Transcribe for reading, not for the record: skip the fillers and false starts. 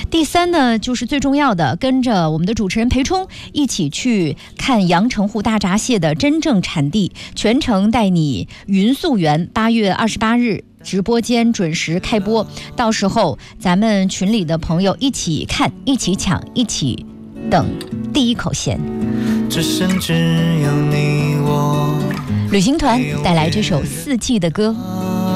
第3呢，就是最重要的，跟着我们的主持人裴冲一起去看阳澄湖大闸蟹的真正产地，全程带你云溯源。8月28日直播间准时开播，到时候咱们群里的朋友一起看，一起抢，一起等第一口咸。 只剩只有你我， 旅行团带来这首4季的歌。